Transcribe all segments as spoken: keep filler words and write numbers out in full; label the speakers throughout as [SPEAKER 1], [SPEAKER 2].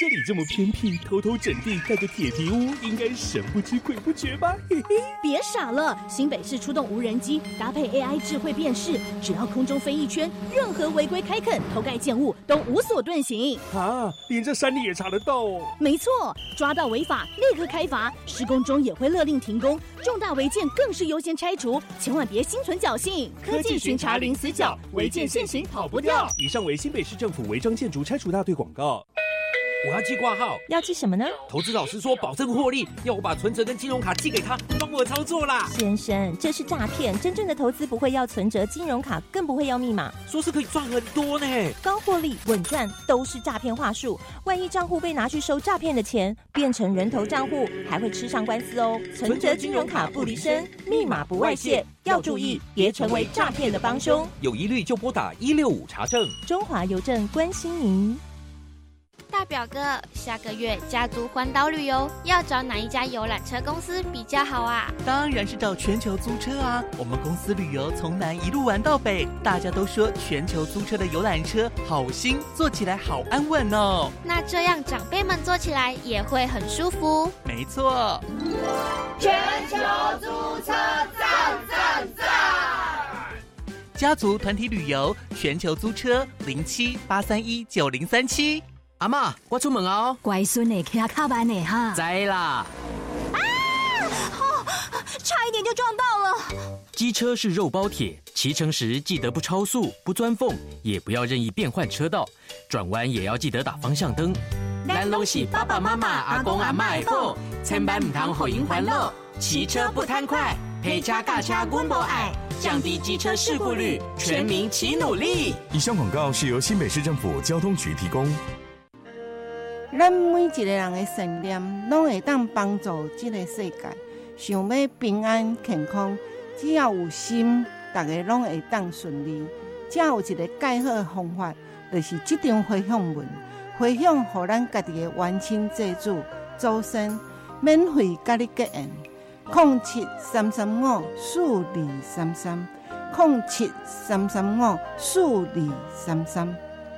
[SPEAKER 1] 这里这么偏僻，偷偷整地盖个铁皮屋，应该神不知鬼不觉吧？嘿嘿，
[SPEAKER 2] 别傻了，新北市出动无人机，搭配 A I 智慧辨识，只要空中飞一圈，任何违规开垦、偷盖建物都无所遁形。
[SPEAKER 1] 啊，连这山里也查得到哦？
[SPEAKER 2] 没错，抓到违法立刻开罚，施工中也会勒令停工，重大违建更是优先拆除，千万别心存侥幸。
[SPEAKER 1] 科技巡查零死角，违建现行跑不掉。以上为新北市政府违章建筑拆除大队广告。
[SPEAKER 3] 我要寄挂号，
[SPEAKER 4] 要寄什么呢？
[SPEAKER 3] 投资老师说保证获利，要我把存折跟金融卡寄给他，帮我操作啦。
[SPEAKER 4] 先生，这是诈骗，真正的投资不会要存折、金融卡，更不会要密码。
[SPEAKER 3] 说是可以赚很多呢，
[SPEAKER 4] 高获利、稳赚都是诈骗话术。万一账户被拿去收诈骗的钱，变成人头账户，还会吃上官司哦。存折、金融卡不离身，密码不外泄，要注意，别成为诈骗的帮凶。
[SPEAKER 3] 有疑虑就拨打一六五查证。
[SPEAKER 4] 中华邮政关心您。
[SPEAKER 5] 大表哥，下个月家族环岛旅游要找哪一家游览车公司比较好啊？
[SPEAKER 6] 当然是找全球租车啊！我们公司旅游从南一路玩到北，大家都说全球租车的游览车好新，坐起来好安稳哦。
[SPEAKER 5] 那这样长辈们坐起来也会很舒服。
[SPEAKER 6] 没错，
[SPEAKER 7] 全球租车赞赞赞！
[SPEAKER 6] 家族团体旅游，全球租车零七八三一九零三七。
[SPEAKER 3] 阿嬷，我出门哦。
[SPEAKER 2] 乖孙呢，骑卡慢呢哈。
[SPEAKER 3] 知啦。
[SPEAKER 2] 啊！哦，差一点就撞到了。
[SPEAKER 8] 机车是肉包铁，骑乘时记得不超速、不钻缝，也不要任意变换车道，转弯也要记得打方向灯。咱拢是爸爸妈妈、阿公阿嬷的宝，千万唔通互因烦恼。骑车不贪快，陪车驾车阮无爱，降低机车事故率，全民齐努力。
[SPEAKER 9] 以上广告是由新北市政府交通局提供。
[SPEAKER 10] 咱每一个人的善念，拢会当帮助这个世界。想要平安健康，只要有心，大家拢会当顺利。只有一个介好的方法，就是这张回向文，回向予咱家己的冤亲债主、祖先，免费甲你结缘。零七三三五四二三三，零七三三五四二三三。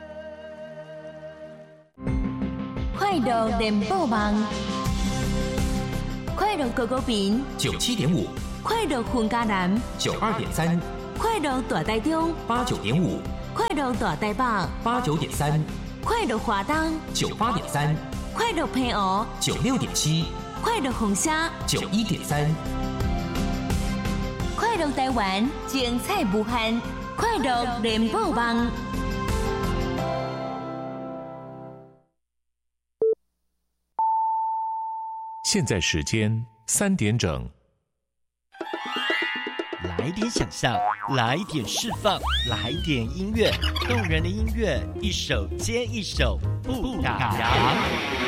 [SPEAKER 11] 快乐联播网，快乐狗狗饼
[SPEAKER 8] 九七点五，
[SPEAKER 11] 快乐混家南
[SPEAKER 8] 九二点三，
[SPEAKER 11] 快乐大台中
[SPEAKER 8] 八九点五，
[SPEAKER 11] 快乐大台北
[SPEAKER 8] 八九点三，
[SPEAKER 11] 快乐华东
[SPEAKER 8] 九八点三，
[SPEAKER 11] 快乐平湖
[SPEAKER 8] 九六点七，
[SPEAKER 11] 快乐红虾
[SPEAKER 8] 九一点三，
[SPEAKER 11] 快乐台湾精彩无限，快乐联播网。
[SPEAKER 12] 现在时间三点整。
[SPEAKER 13] 来点想象，来点释放，来点音乐，动人的音乐，一首接一首，不打烊。